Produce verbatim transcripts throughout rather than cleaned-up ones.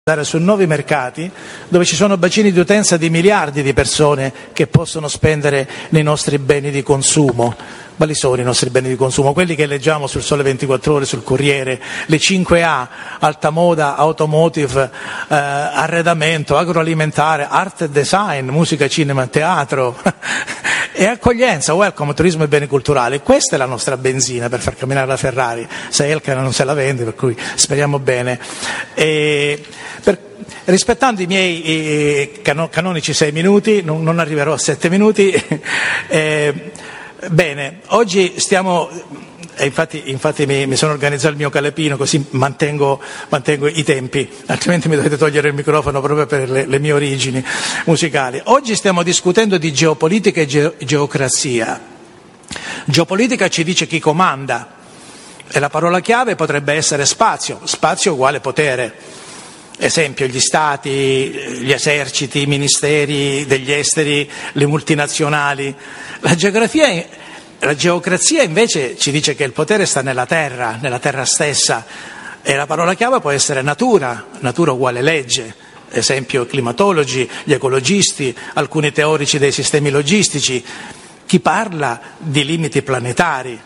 su nuovi mercati dove ci sono bacini di utenza di miliardi di persone che possono spendere nei nostri beni di consumo. Quali sono i nostri beni di consumo? Quelli che leggiamo sul Sole ventiquattro Ore, sul Corriere, le cinque A, alta moda, automotive, eh, arredamento, agroalimentare, arte e design, musica, cinema, teatro e accoglienza, welcome, turismo e beni culturali. Questa è la nostra benzina per far camminare la Ferrari. Se Elkann non se la vende, per cui speriamo bene. E per, rispettando i miei eh, cano, canonici sei minuti, non, non arriverò a sette minuti, eh, bene, oggi stiamo, e infatti, infatti mi, mi sono organizzato il mio calepino così mantengo, mantengo i tempi, altrimenti mi dovete togliere il microfono proprio per le, le mie origini musicali. Oggi stiamo discutendo di geopolitica e ge, geocrazia. Geopolitica ci dice chi comanda e la parola chiave potrebbe essere spazio, spazio uguale potere. Esempio, gli stati, gli eserciti, i ministeri degli esteri, le multinazionali. La geografia, la geocrazia invece ci dice che il potere sta nella terra, nella terra stessa, e la parola chiave può essere natura, natura uguale legge. Esempio, i climatologi, gli ecologisti, alcuni teorici dei sistemi logistici. Chi parla di limiti planetari.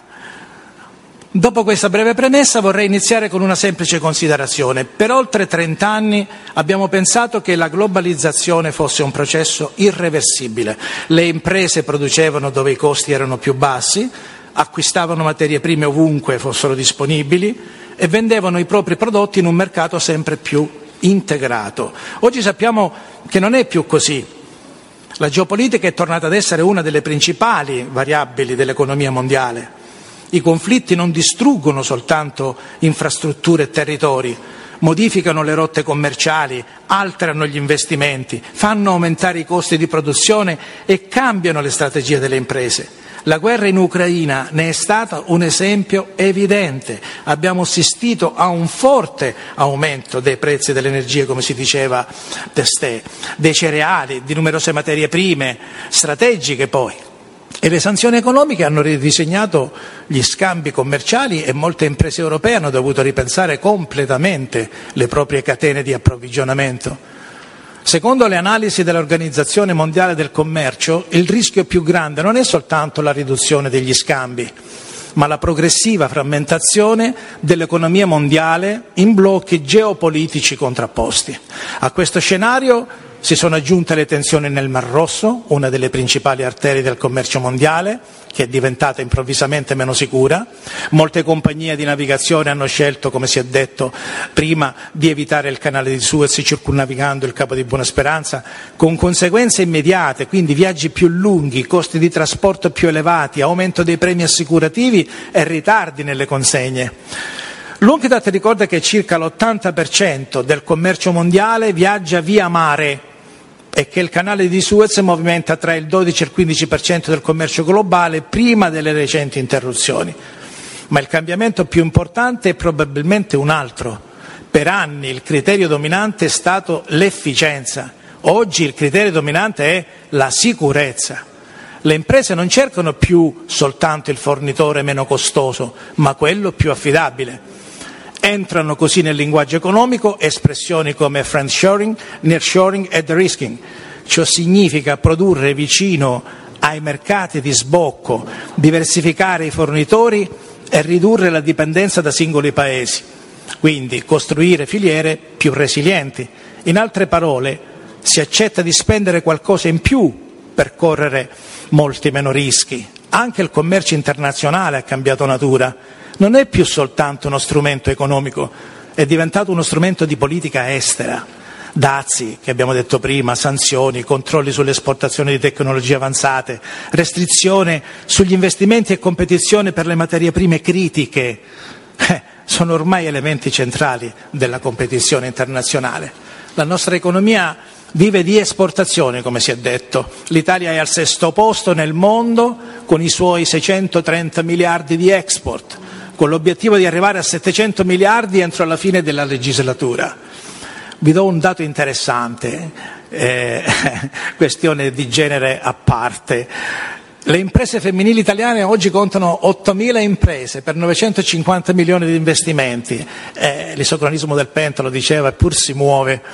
Dopo questa breve premessa vorrei iniziare con una semplice considerazione. Per oltre trent'anni abbiamo pensato che la globalizzazione fosse un processo irreversibile. Le imprese producevano dove i costi erano più bassi, acquistavano materie prime ovunque fossero disponibili e vendevano i propri prodotti in un mercato sempre più integrato. Oggi sappiamo che non è più così. La geopolitica è tornata ad essere una delle principali variabili dell'economia mondiale. I conflitti non distruggono soltanto infrastrutture e territori, modificano le rotte commerciali, alterano gli investimenti, fanno aumentare i costi di produzione e cambiano le strategie delle imprese. La guerra in Ucraina ne è stata un esempio evidente. Abbiamo assistito a un forte aumento dei prezzi delle energie, come si diceva testè, dei cereali, di numerose materie prime, strategiche poi. E le sanzioni economiche hanno ridisegnato gli scambi commerciali e molte imprese europee hanno dovuto ripensare completamente le proprie catene di approvvigionamento. Secondo le analisi dell'Organizzazione Mondiale del Commercio, il rischio più grande non è soltanto la riduzione degli scambi, ma la progressiva frammentazione dell'economia mondiale in blocchi geopolitici contrapposti. A questo scenario si sono aggiunte le tensioni nel Mar Rosso, una delle principali arterie del commercio mondiale, che è diventata improvvisamente meno sicura. Molte compagnie di navigazione hanno scelto, come si è detto prima, di evitare il canale di Suez circumnavigando il Capo di Buona Speranza, con conseguenze immediate, quindi viaggi più lunghi, costi di trasporto più elevati, aumento dei premi assicurativi e ritardi nelle consegne. L'UNCTAD ricorda che circa l'ottanta per cento del commercio mondiale viaggia via mare e che il canale di Suez movimenta tra il dodici e il quindici per cento del commercio globale prima delle recenti interruzioni. Ma il cambiamento più importante è probabilmente un altro. Per anni il criterio dominante è stato l'efficienza. Oggi il criterio dominante è la sicurezza. Le imprese non cercano più soltanto il fornitore meno costoso, ma quello più affidabile. Entrano così nel linguaggio economico espressioni come friendshoring, nearshoring e de-risking. Ciò significa produrre vicino ai mercati di sbocco, diversificare i fornitori e ridurre la dipendenza da singoli paesi. Quindi costruire filiere più resilienti. In altre parole, si accetta di spendere qualcosa in più per correre molti meno rischi. Anche il commercio internazionale ha cambiato natura. Non è più soltanto uno strumento economico, è diventato uno strumento di politica estera. Dazi, che abbiamo detto prima, sanzioni, controlli sulle esportazioni di tecnologie avanzate, restrizione sugli investimenti e competizione per le materie prime critiche, eh, sono ormai elementi centrali della competizione internazionale. La nostra economia vive di esportazione, come si è detto. L'Italia è al sesto posto nel mondo con i suoi seicentotrenta miliardi di export, con l'obiettivo di arrivare a settecento miliardi entro la fine della legislatura. Vi do un dato interessante, eh, questione di genere a parte. Le imprese femminili italiane oggi contano ottomila imprese per novecentocinquanta milioni di investimenti. Eh, l'isocronismo del Penta lo diceva, eppur si muove